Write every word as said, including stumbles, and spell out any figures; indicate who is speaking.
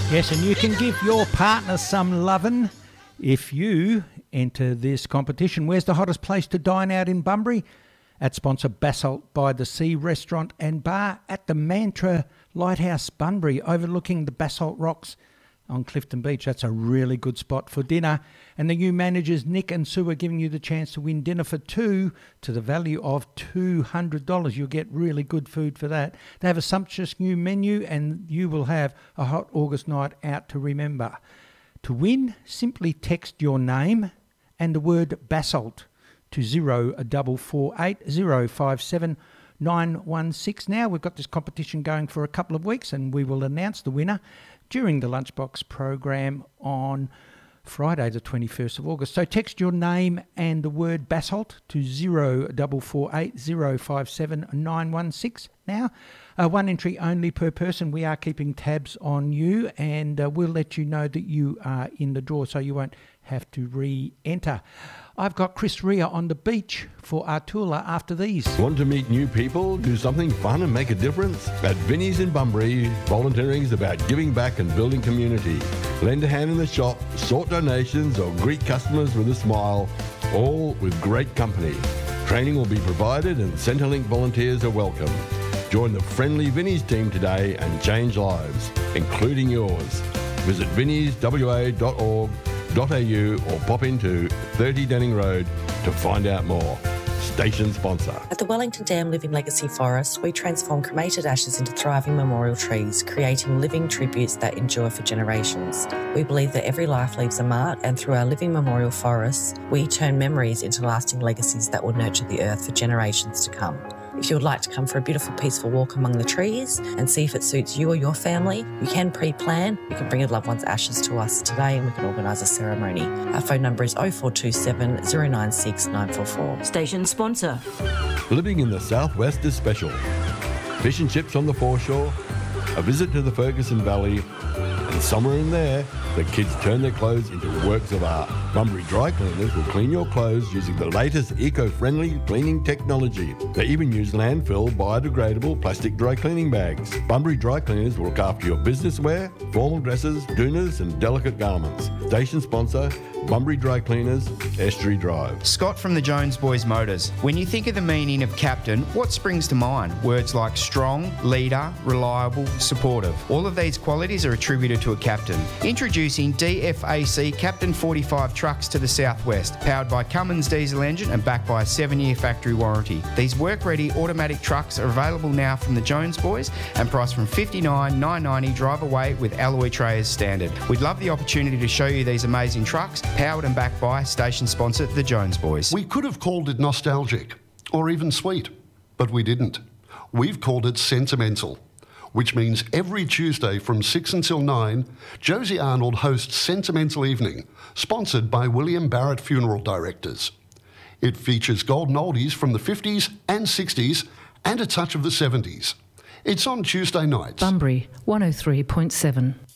Speaker 1: Yes, and you can give your partner some lovin' if you enter this competition. Where's the hottest place to dine out in Bunbury? At sponsor Basalt by the Sea Restaurant and Bar at the Mantra Lighthouse Bunbury, overlooking the Basalt Rocks on Clifton Beach. That's a really good spot for dinner. And the new managers Nick and Sue are giving you the chance to win dinner for two to the value of two hundred dollars. You'll get really good food for that. They have a sumptuous new menu and you will have a hot August night out to remember. To win, simply text your name and the word Basalt to zero four four eight zero five seven nine one six. Now we've got this competition going for a couple of weeks and we will announce the winner during the Lunchbox program on Friday the twenty-first of August. So text your name and the word Basalt to zero four four eight zero five seven nine one six. Now, uh, one entry only per person. We are keeping tabs on you and uh, we'll let you know that you are in the draw so you won't have to re-enter. I've got Chris Rea on the beach for Artula after these.
Speaker 2: Want to meet new people, do something fun and make a difference? At Vinnie's in Bunbury, volunteering is about giving back and building community. Lend a hand in the shop, sort donations or greet customers with a smile, all with great company. Training will be provided and Centrelink volunteers are welcome. Join the friendly Vinnie's team today and change lives, including yours. Visit vinnies w a dot org dot a u or pop into thirty Denning Road to find out more. Station sponsor.
Speaker 3: At the Wellington Dam Living Legacy Forest, we transform cremated ashes into thriving memorial trees, creating living tributes that endure for generations. We believe that every life leaves a mark, and through our living memorial forests, we turn memories into lasting legacies that will nurture the earth for generations to come. If you would like to come for a beautiful, peaceful walk among the trees and see if it suits you or your family, you can pre-plan. You can bring your loved one's ashes to us today and we can organise a ceremony. Our phone number is oh four two seven, oh nine six, nine four four.
Speaker 4: Station sponsor.
Speaker 2: Living in the southwest is special. Fish and chips on the foreshore, a visit to the Ferguson Valley, and somewhere in there, the kids turn their clothes into works of art. Bunbury Dry Cleaners will clean your clothes using the latest eco-friendly cleaning technology. They even use landfill biodegradable plastic dry cleaning bags. Bunbury Dry Cleaners will look after your business wear, formal dresses, doonas and delicate garments. Station sponsor, Bunbury Dry Cleaners, Estuary Drive.
Speaker 5: Scott from the Jones Boys Motors. When you think of the meaning of captain, what springs to mind? Words like strong, leader, reliable, supportive. All of these qualities are attributed to a captain. Introducing D F A C Captain forty-five trucks to the southwest, powered by Cummins diesel engine and backed by a seven-year factory warranty. These work-ready automatic trucks are available now from the Jones Boys and priced from fifty-nine thousand nine hundred ninety dollars drive away with alloy tray as standard. We'd love the opportunity to show you these amazing trucks, powered and backed by station sponsor the Jones Boys.
Speaker 6: We could have called it nostalgic or even sweet, but we didn't. We've called it sentimental, which means every Tuesday from six until nine, Josie Arnold hosts Sentimental Evening, sponsored by William Barrett Funeral Directors. It features golden oldies from the fifties and sixties and a touch of the seventies. It's on Tuesday nights.
Speaker 4: Bunbury, one oh three point seven.